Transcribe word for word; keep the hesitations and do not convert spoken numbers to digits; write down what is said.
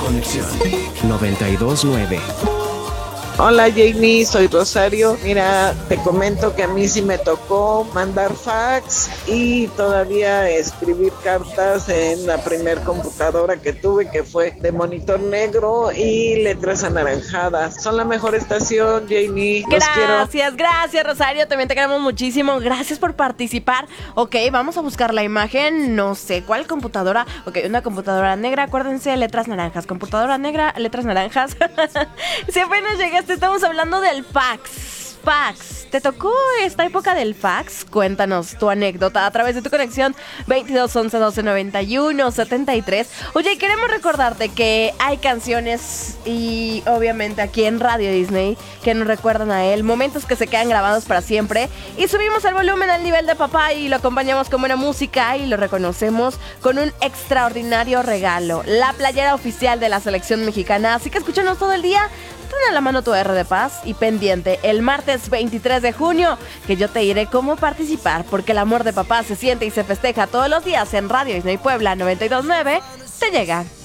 conexión noventa y dos nueve. Hola Jamie, soy Rosario. Mira, te comento que a mí sí me tocó mandar fax y todavía escribir cartas en la primer computadora que tuve, que fue de monitor negro y letras anaranjadas. Son la mejor estación, Jamie. Los quiero. Gracias, gracias Rosario, también te queremos muchísimo. Gracias por participar. Ok, vamos a buscar la imagen. No sé cuál computadora. Ok, una computadora negra, acuérdense, letras naranjas. Computadora negra, letras naranjas. Si apenas llegaste, estamos hablando del fax. Fax. ¿Te tocó esta época del fax? Cuéntanos tu anécdota a través de tu conexión veintidós once doce noventa y uno setenta y tres. Oye, y queremos recordarte que hay canciones y obviamente aquí en Radio Disney que nos recuerdan a él, momentos que se quedan grabados para siempre, y subimos el volumen al nivel de papá y lo acompañamos con buena música y lo reconocemos con un extraordinario regalo, la playera oficial de la selección mexicana. Así que escúchanos todo el día. Ten a la mano tu R de Paz y pendiente el martes veintitrés de junio, que yo te diré cómo participar, porque el amor de papá se siente y se festeja todos los días en Radio Disney Puebla noventa y dos nueve. Te llega.